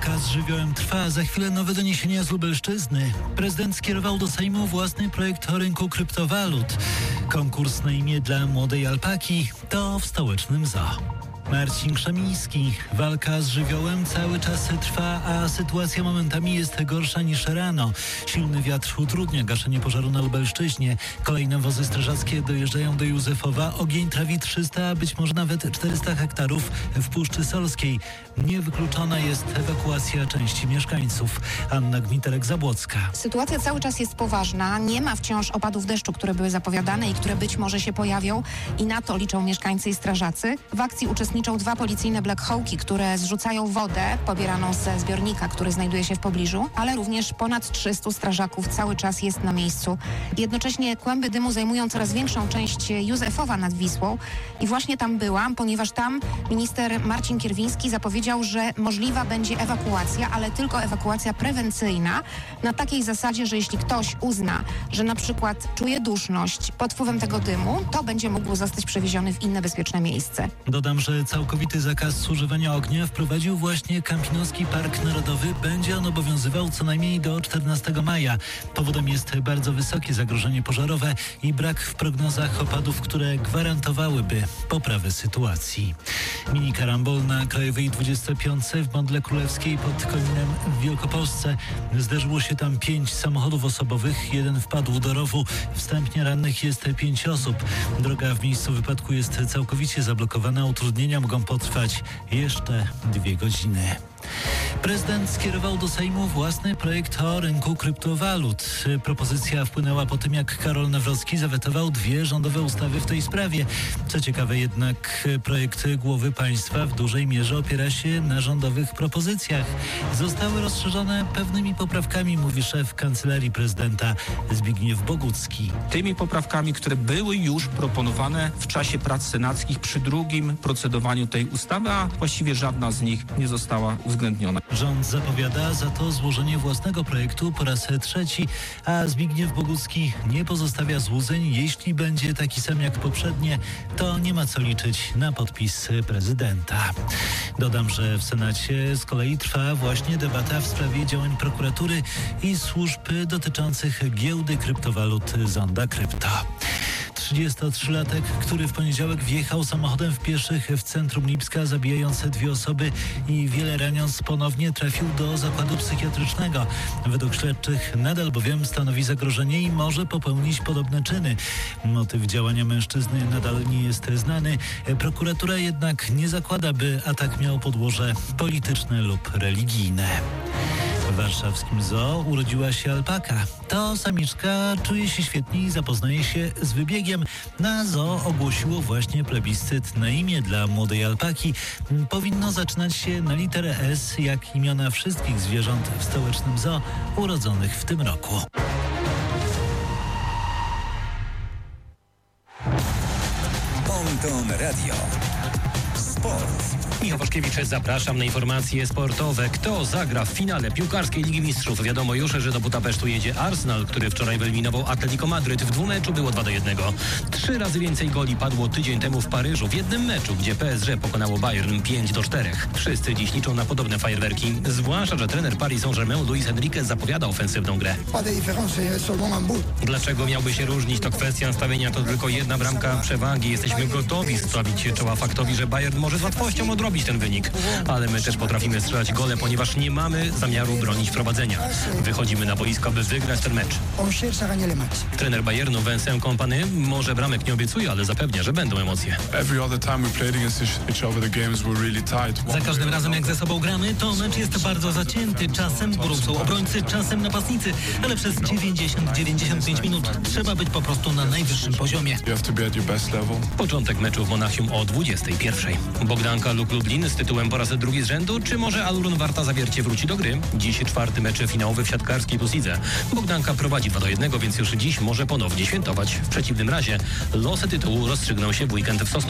Walka z żywiołem trwa. Za chwilę nowe doniesienia z Lubelszczyzny. Prezydent skierował do Sejmu własny projekt o rynku kryptowalut. Konkurs na imię dla młodej alpaki to w stołecznym zoo. Marcin Krzemiński. Walka z żywiołem cały czas trwa, a sytuacja momentami jest gorsza niż rano. Silny wiatr utrudnia gaszenie pożaru na Lubelszczyźnie. Kolejne wozy strażackie dojeżdżają do Józefowa. Ogień trawi 300, a być może nawet 400 hektarów w Puszczy Solskiej. Niewykluczona jest ewakuacja części mieszkańców. Anna Gmiterek-Zabłocka. Sytuacja cały czas jest poważna. Nie ma wciąż opadów deszczu, które były zapowiadane i które być może się pojawią. I na to liczą mieszkańcy i strażacy. W akcji uczestniczą 2 policyjne Black Hawki, które zrzucają wodę pobieraną ze zbiornika, który znajduje się w pobliżu, ale również ponad 300 strażaków cały czas jest na miejscu. Jednocześnie kłęby dymu zajmują coraz większą część Józefowa nad Wisłą i właśnie tam byłam, ponieważ tam minister Marcin Kierwiński zapowiedział, że możliwa będzie ewakuacja, ale tylko ewakuacja prewencyjna na takiej zasadzie, że jeśli ktoś uzna, że na przykład czuje duszność pod wpływem tego dymu, to będzie mógł zostać przewieziony w inne bezpieczne miejsce. Dodam, że całkowity zakaz używania ognia wprowadził właśnie Kampinoski Park Narodowy. Będzie on obowiązywał co najmniej do 14 maja. Powodem jest bardzo wysokie zagrożenie pożarowe i brak w prognozach opadów, które gwarantowałyby poprawę sytuacji. Mini karambol na Krajowej 25 w Modle Królewskiej pod Koninem w Wielkopolsce. Zderzyło się tam 5 samochodów osobowych. Jeden wpadł do rowu. Wstępnie rannych jest 5 osób. Droga w miejscu wypadku jest całkowicie zablokowana. Utrudnienia mogą potrwać jeszcze 2 godziny. Prezydent skierował do Sejmu własny projekt o rynku kryptowalut. Propozycja wpłynęła po tym, jak Karol Nawrocki zawetował 2 rządowe ustawy w tej sprawie. Co ciekawe jednak, projekt głowy państwa w dużej mierze opiera się na rządowych propozycjach. Zostały rozszerzone pewnymi poprawkami, mówi szef Kancelarii Prezydenta Zbigniew Bogucki. Tymi poprawkami, które były już proponowane w czasie prac senackich przy drugim procedowaniu tej ustawy, a właściwie żadna z nich nie została uwzględniona. Rząd zapowiada za to złożenie własnego projektu po raz 3, a Zbigniew Bogucki nie pozostawia złudzeń. Jeśli będzie taki sam jak poprzednie, to nie ma co liczyć na podpis prezydenta. Dodam, że w Senacie z kolei trwa właśnie debata w sprawie działań prokuratury i służb dotyczących giełdy kryptowalut Zonda Krypto. 33-latek, który w poniedziałek wjechał samochodem w pieszych w centrum Lipska, zabijając 2 osoby i wiele raniąc, ponownie trafił do zakładu psychiatrycznego. Według śledczych nadal bowiem stanowi zagrożenie i może popełnić podobne czyny. Motyw działania mężczyzny nadal nie jest znany. Prokuratura jednak nie zakłada, by atak miał podłoże polityczne lub religijne. W warszawskim zoo urodziła się alpaka. To samiczka czuje się świetnie i zapoznaje się z wybiegiem. Na zoo ogłosiło właśnie plebiscyt na imię dla młodej alpaki. Powinno zaczynać się na literę S, jak imiona wszystkich zwierząt w stołecznym zoo urodzonych w tym roku. Ponton Radio. Sport. Michał Waszkiewicz, zapraszam na informacje sportowe. Kto zagra w finale piłkarskiej Ligi Mistrzów? Wiadomo już, że do Budapesztu jedzie Arsenal, który wczoraj wyeliminował Atletico Madryt. W dwumeczu było 2-1. 3 razy więcej goli padło tydzień temu w Paryżu, w jednym meczu, gdzie PSG pokonało Bayern 5-4. Wszyscy dziś liczą na podobne fajerwerki, zwłaszcza, że trener Paris Saint-Germain Luis Enrique zapowiada ofensywną grę. Dlaczego miałby się różnić? To kwestia nastawienia, to tylko 1 bramka przewagi. Jesteśmy gotowi stawić czoła faktowi, że Bayern może z łatwością odrobić ten wynik, ale my też potrafimy strzelać gole, ponieważ nie mamy zamiaru bronić prowadzenia. Wychodzimy na boisko, by wygrać ten mecz. Trener Bayernu Vincent Kompany może bramek nie obiecuje, ale zapewnia, że będą emocje. Za każdym razem jak ze sobą gramy, to mecz jest bardzo zacięty. Czasem górą są obrońcy, czasem napastnicy, ale przez 90-95 minut trzeba być po prostu na najwyższym poziomie. Początek meczu w Monachium o 21:00. Bogdanka lub Lublin z tytułem po raz 2 z rzędu, czy może Alurun Warta Zawiercie wróci do gry? Dziś 4. mecz finałowy w siatkarskiej plus lidze. Bogdanka prowadzi 2-1, więc już dziś może ponownie świętować. W przeciwnym razie losy tytułu rozstrzygną się w weekend w Sosnowcu.